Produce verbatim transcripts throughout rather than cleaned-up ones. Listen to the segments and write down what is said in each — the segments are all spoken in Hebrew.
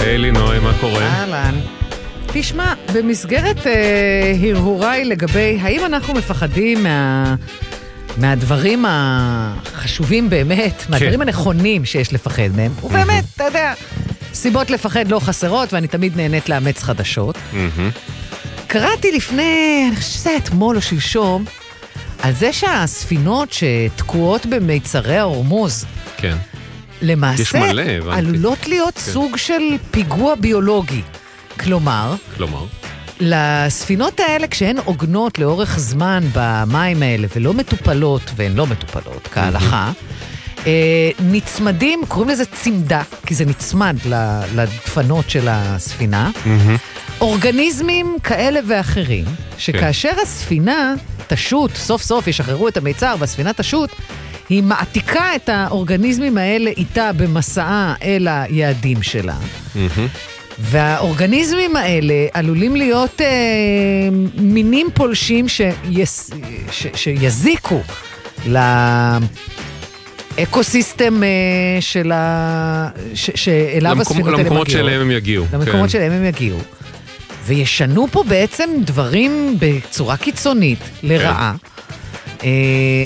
היי לינוי, מה קורה? אהלן. תשמע, במסגרת אה, הרהוריי לגבי האם אנחנו מפחדים מה... מהדברים החשובים באמת, מהדברים הנכונים שיש לפחד מהם, ובאמת, אתה יודע, סיבות לפחד לא חסרות, ואני תמיד נהנית לאמץ חדשות. קראתי לפני, אני חושב שזה אתמול או שלשום, על זה שהספינות שתקועות במיצרי ההורמוז, כן. למעשה עלולות להיות סוג של פיגוע ביולוגי. כלומר, כלומר, לספינות האלה, כשהן עוגנות לאורך זמן במים האלה ולא מטופלות, והן לא מטופלות כהלכה, נצמדים, קוראים לזה צמדה, כי זה נצמד לדפנות של הספינה, אורגניזמים כאלה ואחרים, שכאשר הספינה תשוט, סוף סוף ישחררו את המיצר והספינה תשוט, היא מעתיקה את האורגניזמים האלה איתה במסעה אל היעדים שלה. והאורגניזמים האלה עלולים להיות אה, מינים פולשים שיס, ש, שיזיקו לאקוסיסטם אה, של ה, ש, שאליו למקומ, הספינות האלה מגיעו. למקומות שאליהם הם יגיעו. למקומות כן. שאליהם הם יגיעו. וישנו פה בעצם דברים בצורה קיצונית, לרעה. כן. אה,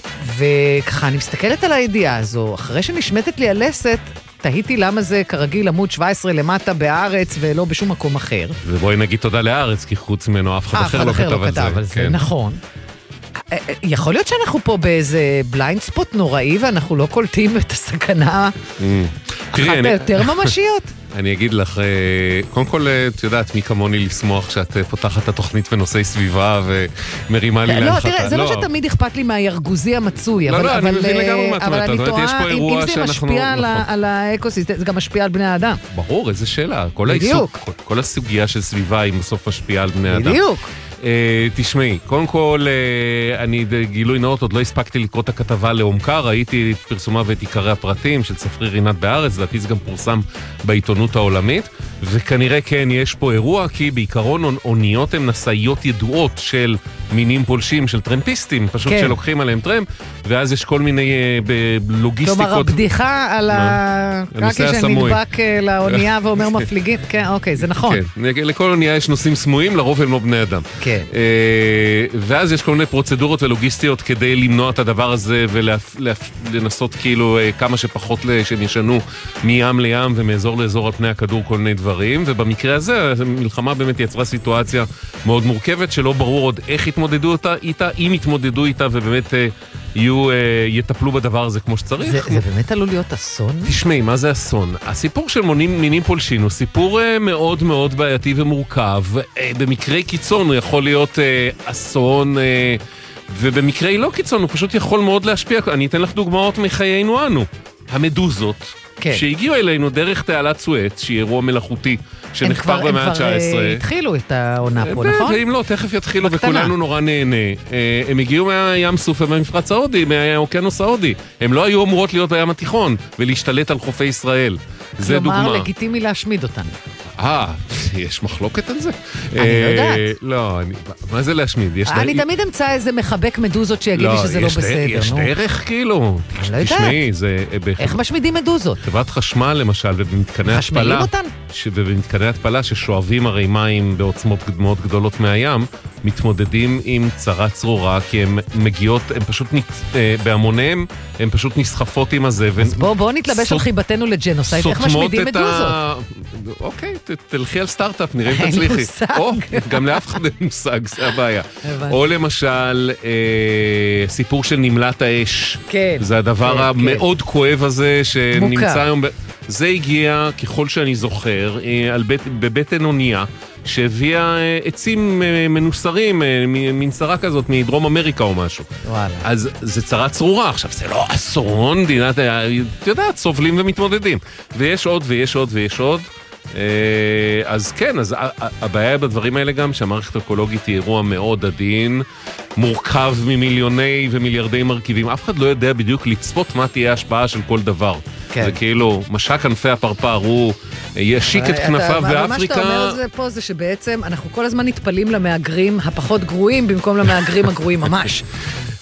וככה, אני מסתכלת על הידיעה הזו, אחרי שנשמטת לי הלסת, תהיתי למה זה כרגיל עמוד שבע עשרה למטה בארץ ולא בשום מקום אחר. ובואי נגיד תודה לארץ, כי חוץ ממנו אף אחד אחר לא כתב על זה. אבל זה נכון. יכול להיות שאנחנו פה באיזה בליינד ספוט נוראי, ואנחנו לא קולטים את הסכנה אחת היותר ממשיות. אני אגיד לך, קודם כל, את יודעת, מי כמוני לשמוח שאת פותחת את התוכנית בנושאי סביבה ומרימה לי להנחתה. לא, תראה, זה לא שתמיד אכפת לי מהירגוזי המצוי, לא, לא, אני מבין לגמרי מה את אומרת. אבל אני תוהה, אם זה משפיע על האקוסיסטם, זה גם משפיע על בני האדם. ברור, איזה שאלה. כל הסוגיה של סביבה היא בסוף משפיעה על בני האדם. בדיוק. תשמעי, קודם כל, אני גילוי נאות, עוד לא הספקתי לקרוא את הכתבה לעומקה, ראיתי את פרסומה ואת עיקרי הפרטים של ספרי רינת בארץ, לדעתי זה גם פורסם בעיתונות העולמית, וכנראה כן יש פה אירוע, כי בעיקרון אוניות הן נשאיות ידועות של מינים פולשים, של טרמפיסטים, פשוט כן. שלוקחים עליהם טרמפ, ואז יש כל מיני לוגיסטיקות. כלומר, הבדיחה על הקרקי שנדבק לאונייה ואומר מפליגים, כן, אוקיי, זה נכון. כן, לכל אונייה יש נושאים סמויים, לרוב הם לא בני אדם. כן. ואז יש כל מיני פרוצדורות ולוגיסטיות כדי למנוע את הדבר הזה ולנסות כאילו כמה שפחות שנשנו מים לים ומאזור לאזור על פני הכדור כל מיני דברים, ובמקרה הזה המלחמה באמת יצרה סיטואציה מאוד מורכבת שלא ברור עוד איך יתמודדו איתה, אם יתמודדו איתה ובאמת יהיו, יטפלו בדבר הזה כמו שצריך. זה, זה באמת עלול להיות אסון? תשמעי, מה זה אסון? הסיפור של מינים, מינים פולשים הוא סיפור מאוד מאוד בעייתי ומורכב. במקרי קיצון הוא יכול להיות אסון, ובמקרי לא קיצון הוא פשוט יכול מאוד להשפיע. אני אתן לך דוגמאות מחיינו אנו. המדוזות, כן. שהגיעו אלינו דרך תעלת סואץ, שהיא אירוע מלאכותי, שנחפר במאה ה-תשע עשרה. הם כבר התחילו את העונה פה, נכון? ואם לא, תכף יתחילו וכולנו נורא נהנה. הם הגיעו מהים סוף ומהמפרץ ההודי, מהאוקיינוס ההודי. הם לא היו אמורות להיות בים התיכון ולהשתלט על חופי ישראל. זה דוגמה. כלומר, לגיטימי להשמיד אותנו. אה, יש מחלוקת על זה? אני לא יודעת. לא, מה זה להשמיד? אני תמיד אמצא איזה מחבק מדוזות שיגיד לי שזה לא בסדר. יש דרך כאילו. אני לא יודעת. תשמעי, זה... איך משמידים מדוזות? חברת חשמל למשל, ובמתקני התפלה... משמידים אותן? ובמתקני התפלה ששואבים הרי מים בעוצמות מאוד גדולות מהים, מתמודדים עם צרה צרורה, כי הן מגיעות, הן פשוט, בהמוניהם, הן פשוט נסחפות עם הזה. אז בוא, בוא נתלבש על חיבתנו לג'נוסייד, איך משמידים מדוזות? אוקיי, תלכי על סטארט-אפ, נראה אם תצליחי. אין מושג. גם לאף אחד אין מושג, זה הבעיה. או למשל, סיפור של נמלת האש. כן. זה הדבר המאוד כואב הזה, שנמצא היום... זה הגיע, ככל שאני זוכר, בבטן אונייה, שהביאה עצים מנוסרים, מין צרה כזאת, מדרום אמריקה או משהו. וואלה. אז זה צרה צרורה. עכשיו, זה לא אסון, דינת, אתה יודעת, סובלים ומתמודדים. ויש עוד, ויש עוד, ויש עוד. אז כן, אז הבעיה בדברים האלה גם, שהמערכת האקולוגית היא אירוע מאוד עדין, מורכב ממיליוני ומיליארדי מרכיבים. אף אחד לא יודע בדיוק לצפות מה תהיה ההשפעה של כל דבר. זה כאילו, משק כנפי הפרפר, הוא ישיק את כנפיו באפריקה. מה שאתה אומר זה פה זה שבעצם אנחנו כל הזמן נטפלים למאגרים הפחות גרועים, במקום למאגרים הגרועים ממש.